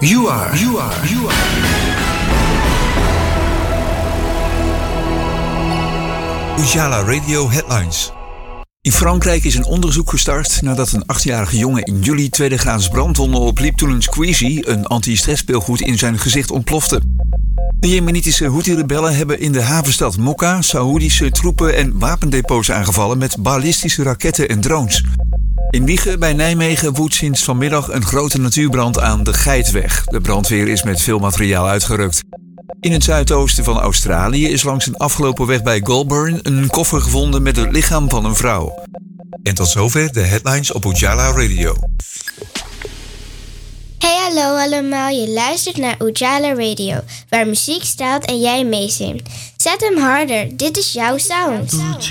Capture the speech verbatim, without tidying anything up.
You are, you are, you are. Ujala Radio Headlines. In Frankrijk is een onderzoek gestart nadat een achtjarige jongen in juli tweede graads brandwonden opliep toen een squeezie, een anti-stressspeelgoed, in zijn gezicht ontplofte. De Jemenitische Houthi-rebellen hebben in de havenstad Mokka Saoedische troepen en wapendepots aangevallen met ballistische raketten en drones. In Wijchen bij Nijmegen woedt sinds vanmiddag een grote natuurbrand aan de Geitweg. De brandweer is met veel materiaal uitgerukt. In het zuidoosten van Australië is langs een afgelopen weg bij Goulburn een koffer gevonden met het lichaam van een vrouw. En tot zover de headlines op Ujala Radio. Hey hallo allemaal, je luistert naar Ujala Radio, waar muziek staat en jij meezingt. Zet hem harder, dit is jouw sound.